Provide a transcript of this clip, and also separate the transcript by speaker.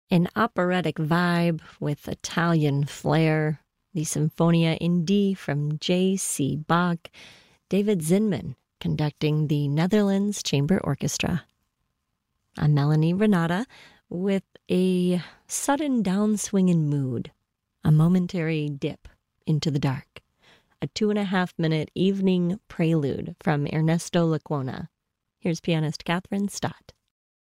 Speaker 1: An operatic vibe with Italian flair. The Sinfonia in D from J.C. Bach. David Zinman conducting the Netherlands Chamber Orchestra. I'm Melanie Renata with a sudden downswing in mood, a momentary dip into the dark, a 2.5-minute evening prelude from Ernesto Lecuona. Here's pianist Catherine Stott.